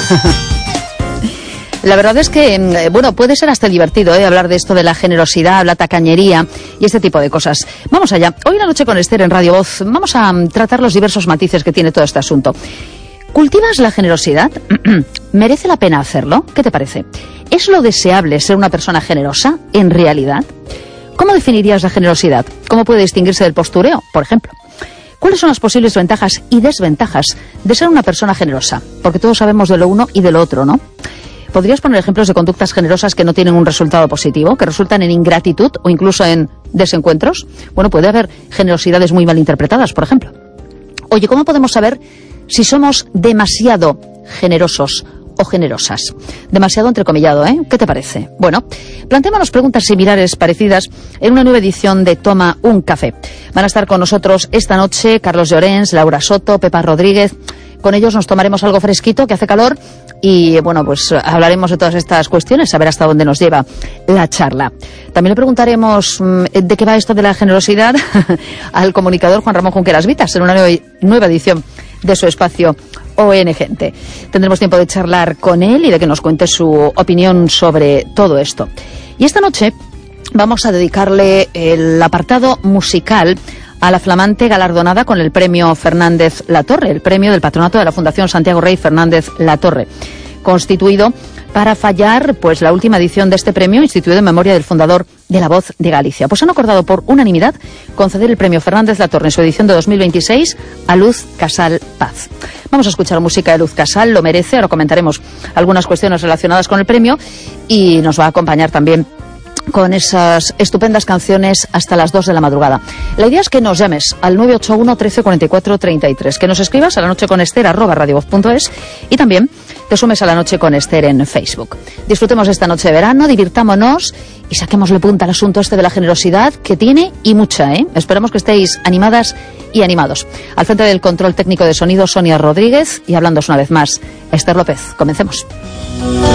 La verdad es que, bueno, puede ser hasta divertido hablar de esto de la generosidad, la tacañería y este tipo de cosas. Vamos allá. Hoy en La Noche con Esther en Radio Voz vamos a tratar los diversos matices que tiene todo este asunto. ¿Cultivas la generosidad? ¿Merece la pena hacerlo? ¿Qué te parece? ¿Es lo deseable ser una persona generosa en realidad? ¿Cómo definirías la generosidad? ¿Cómo puede distinguirse del postureo, por ejemplo? ¿Cuáles son las posibles ventajas y desventajas de ser una persona generosa? Porque todos sabemos de lo uno y de lo otro, ¿no? ¿Podrías poner ejemplos de conductas generosas que no tienen un resultado positivo, que resultan en ingratitud o incluso en desencuentros? Bueno, puede haber generosidades muy mal interpretadas, por ejemplo. Oye, ¿cómo podemos saber si somos demasiado generosos o generosas? Demasiado entrecomillado, ¿eh? ¿Qué te parece? Bueno, planteémonos preguntas similares, parecidas, en una nueva edición de Toma un Café. Van a estar con nosotros esta noche Carlos Llorens, Laura Soto, Pepa Rodríguez. Con ellos nos tomaremos algo fresquito, que hace calor, y bueno, pues hablaremos de todas estas cuestiones, a ver hasta dónde nos lleva la charla. También le preguntaremos de qué va esto de la generosidad al comunicador Juan Ramón Junqueras Vitas, en una nueva edición de su espacio ON Gente. Tendremos tiempo de charlar con él y de que nos cuente su opinión sobre todo esto. Y esta noche vamos a dedicarle el apartado musical a la flamante galardonada con el premio Fernández Latorre, el premio del patronato de la Fundación Santiago Rey Fernández Latorre, constituido para fallar pues la última edición de este premio, instituido en memoria del fundador de La Voz de Galicia. Pues han acordado por unanimidad conceder el premio Fernández Latorre en su edición de 2026 a Luz Casal Paz. Vamos a escuchar música de Luz Casal, lo merece. Ahora comentaremos algunas cuestiones relacionadas con el premio y nos va a acompañar también con esas estupendas canciones hasta las 2 de la madrugada. La idea es que nos llames al 981 13 44 33, que nos escribas a lanocheconester@radiovoz.es y también te sumes a La Noche con Esther en Facebook. Disfrutemos esta noche de verano, divirtámonos y saquémosle punta al asunto este de la generosidad que tiene y mucha, ¿eh? Esperamos que estéis animadas y animados. Al frente del control técnico de sonido, Sonia Rodríguez, y hablándoos una vez más, Esther López. Comencemos.